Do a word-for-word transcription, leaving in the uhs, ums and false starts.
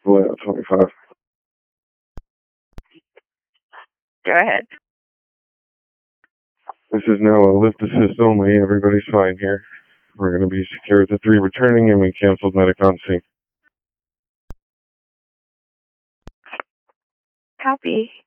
Vallejo twenty-five. Go ahead. This is now a lift assist only. Everybody's fine here. We're going to be secure at the three returning, and we canceled medic on scene. Copy.